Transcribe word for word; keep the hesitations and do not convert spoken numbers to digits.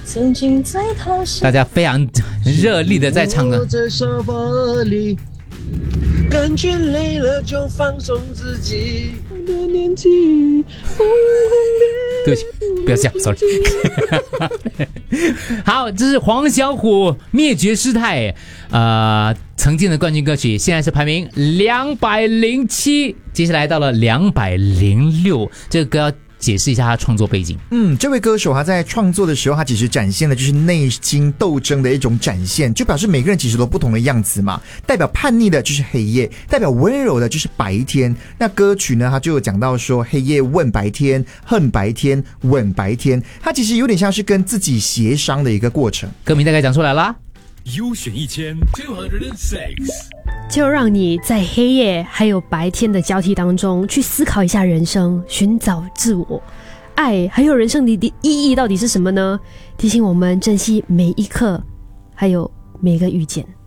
曾经在他身大家非常热烈的在唱的。 我在沙发里，感觉累了就放松自己。我的年纪， 对不起，不要这样 ，sorry 。好，这是黄小琥灭绝师太，呃，曾经的冠军歌曲，现在是排名两百零七，接下来到了两百零六，这个歌要解释一下他创作背景。 嗯，这位歌手他在创作的时候，他其实展现的就是内心斗争的一种展现，就表示每个人其实都不同的样子嘛。代表叛逆的就是黑夜，代表温柔的就是白天。那歌曲呢，他就有讲到说，黑夜问白天，恨白天，吻白天，他其实有点像是跟自己协商的一个过程。 歌名大概讲出来啦。 优选一千 two hundred six， 就让你在黑夜还有白天的交替当中去思考一下人生，寻找自我。爱还有人生的意义到底是什么呢？提醒我们珍惜每一刻，还有每个遇见。